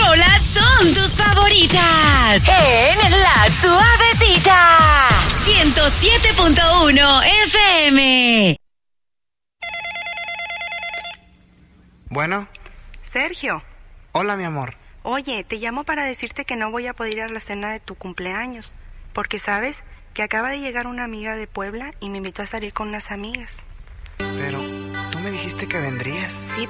rolas son tus favoritas? En La Suavecita. 107.1 FM. Bueno. Sergio. Hola, mi amor. Oye, te llamo para decirte que no voy a poder ir a la cena de tu cumpleaños, porque sabes que acaba de llegar una amiga de Puebla y me invitó a salir con unas amigas. Pero tú me dijiste que vendrías. Sí,